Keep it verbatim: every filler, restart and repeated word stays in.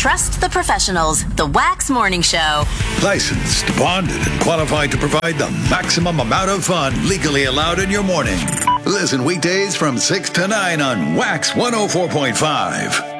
Trust the professionals. The Wax Morning Show. Licensed, bonded, and qualified to provide the maximum amount of fun legally allowed in your morning. Listen weekdays from six to nine on Wax one oh four point five.